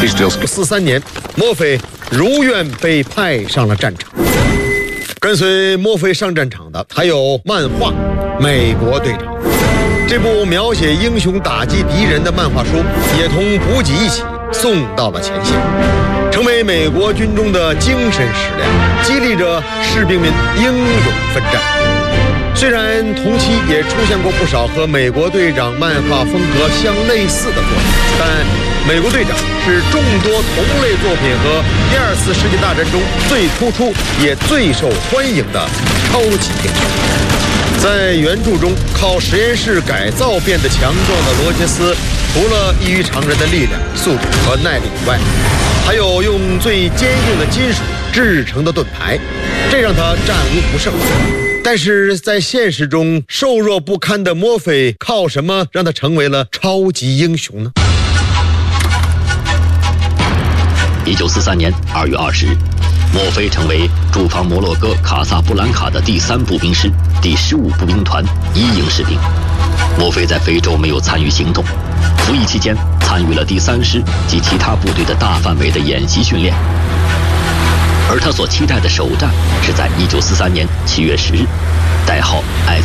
43年，墨菲如愿被派上了战场。跟随墨菲上战场的还有漫画《美国队长》，这部描写英雄打击敌人的漫画书也同补给一起送到了前线，成为美国军中的精神食粮，激励着士兵们英勇奋战。虽然同期也出现过不少和美国队长漫画风格相类似的作品，但美国队长是众多同类作品和第二次世界大战中最突出也最受欢迎的超级英雄。在原著中，靠实验室改造变得强壮的罗杰斯，除了异于常人的力量、速度和耐力以外，还有用最坚硬的金属制成的盾牌，这让他战无不胜。但是在现实中，瘦弱不堪的墨菲靠什么让他成为了超级英雄呢 ？1943年2月20日，墨菲成为驻防摩洛哥卡萨布兰卡的第3步兵师第15步兵团1营士兵。墨菲在非洲没有参与行动，服役期间参与了第3师及其他部队的大范围的演习训练。而他所期待的首战是在1943年7月10日，代号